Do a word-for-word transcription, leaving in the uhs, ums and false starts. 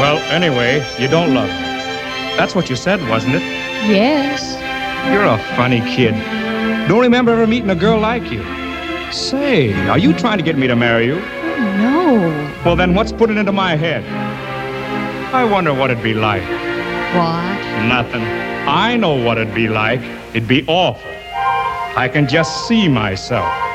Well, anyway, you don't love me. That's what you said, wasn't it? Yes. You're a funny kid. Don't remember ever meeting a girl like you. Say, are you trying to get me to marry you? Oh, no. Well, then what's putting into my head? I wonder what it'd be like. What? Nothing. I know what it'd be like. It'd be awful. I can just see myself.